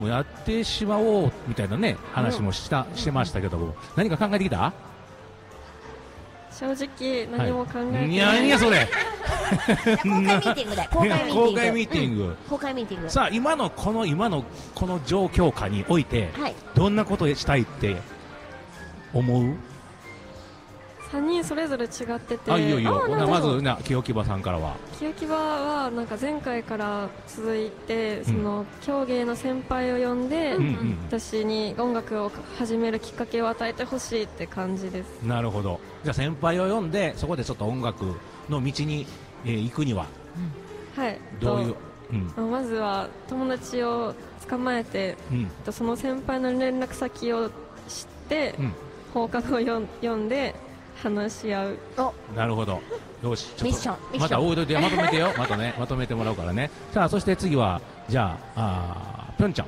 もうやってしまおうみたいなね話もしてましたけども、何か考えてきた？ 正直何も考えてない。 いや何やそれ。 公開ミーティングだよ。 公開ミーティング。 公開ミーティング。 さあ今のこの状況下において、 はい。 どんなことをしたいって思う 3人それぞれ違ってて、 あ、いいよいいよ。まず清木場さんからは。 清木場はなんか前回から続いて、その競芸の先輩を呼んで、私に音楽を始めるきっかけを与えてほしいって感じです。 なるほど。じゃあ先輩を呼んでそこでちょっと音楽の道に、行くには、 はい。 どういう、 まずは友達を捕まえて、その先輩の連絡先を知って、放課後を読んで話し合う。 なるほど。よし、 ミッション。 また覚えといて、まとめてよ。またね、まとめてもらうからね。さあ、そして次はじゃあぴょんちゃん。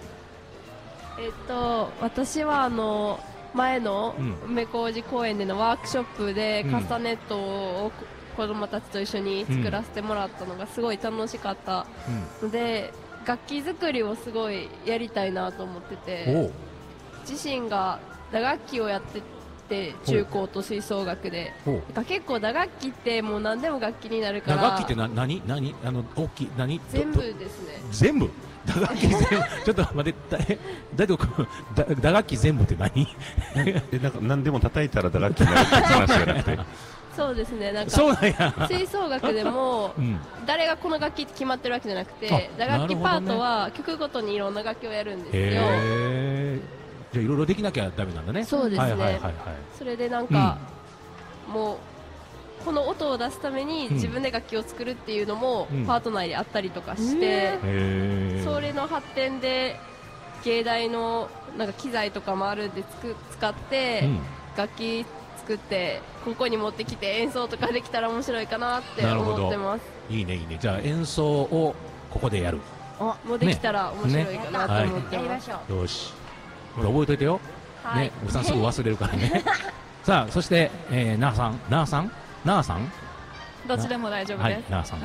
私は前の梅小路公園でのワークショップでカスタネットを子供たちと一緒に作らせてもらったのがすごい楽しかったので、楽器作りをすごいやりたいなと思ってて、自身が打楽器をやってて、中高と吹奏楽で、結構打楽器ってもう何でも楽器になるから。 打楽器って何大きい何全部ですね。 全部打楽器全部ちょっと待って、打楽器全部って何？ なんか何でも叩いたら打楽器になるって話じゃなくて。 そうですね、なんかそうなんや。 吹奏楽でも、誰がこの楽器って決まってるわけじゃなくて、打楽器パートは曲ごとにいろんな楽器をやるんですよ。 じゃあいろいろできなきゃダメなんだね。 そうですね。それでなんか、もうこの音を出すために自分で楽器を作るっていうのもパート内であったりとかして、それの発展で芸大のなんか機材とかもあるんで使って楽器作ってここに持ってきて演奏とかできたら面白いかなって思ってます。 いいねいいね。じゃあ演奏をここでやる。 もうできたら面白いかなと思ってます。 よし。これ覚えといてよ。ね、おさんすぐ忘れるからね。さあそしてなあさん。 どっちでも大丈夫です。 なあさん。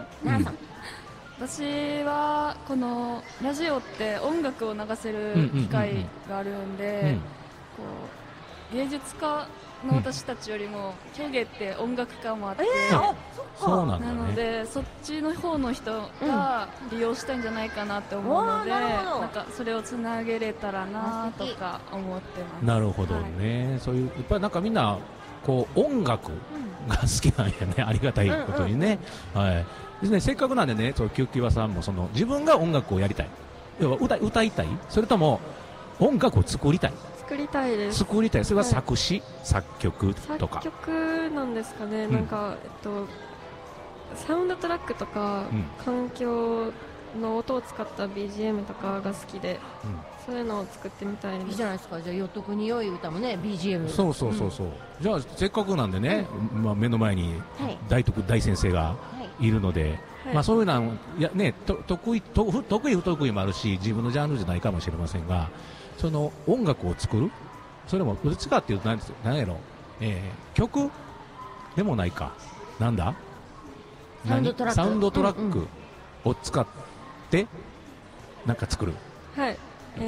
私はこのラジオって音楽を流せる機会があるんで、こう芸術家の私たちよりも競芸って音楽家もあって、なのでそっちの方の人が利用したいんじゃないかなって思うので、なんかそれをつなげれたらなとか思ってます。 なるほどね。そういういっぱいなんかみんなこう音楽が好きなんやね。ありがたいことにね。はい。ですね。せっかくなんでね、清木場さんもその自分が音楽をやりたい。要は歌いたい。それとも音楽を作りたい。 作りたいです。 作りたい。それは作詞、作曲とか。 作曲なんですかね。なんかサウンドトラックとか環境の音を使った BGM とかが好きで、そういうのを作ってみたいです。 いいじゃないですか。じゃあよっとくに良い歌もね BGM。 そうじゃあせっかくなんでね、目の前に大先生がいるので、そういうのやね得意不得意もあるし、自分のジャンルじゃないかもしれませんが、その音楽を作る、それもどっちかっていうと何やろ、曲でもないか、なんだサウンドトラックを使ってなんか作る。 はい。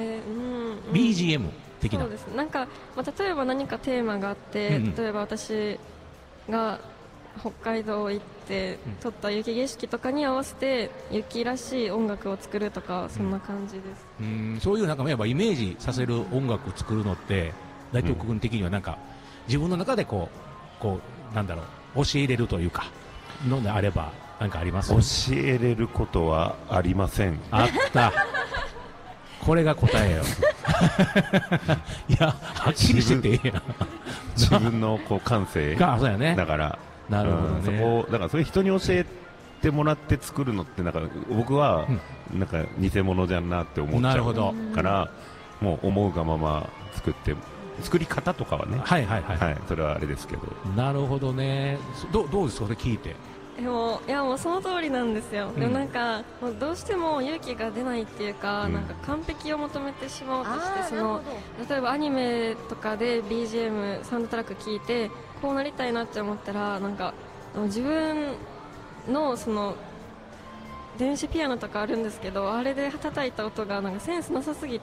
BGM 的な。 そうです。なんか例えば何かテーマがあって、例えば私が北海道行って撮った雪景色とかに合わせて雪らしい音楽を作るとか、そんな感じです。 そういうなんかやっぱイメージさせる音楽を作るのって大東君的にはなんか自分の中でこうなんだろう、教えれるというかのであればなんかあります？ 教えれることはありません。 あった。これが答えよ。いや、はっきりしてていいや。 自分の感性だから。 なるほどね。 だからそれ人に教えてもらって作るのってなんか僕はなんか偽物じゃんなって思っちゃうから、もう思うがまま作り方とかはね、それはあれですけど。 なるほどね。どうですか、それ聞いて。 もうその通りなんですよ。でもなんかもうどうしても勇気が出ないっていうか、なんか完璧を求めてしまおうとして、例えばアニメとかで BGM サウンドトラック聞いてこうなりたいなって思ったら、なんか自分の電子ピアノとかあるんですけど、あれで叩いた音がなんかセンスなさすぎ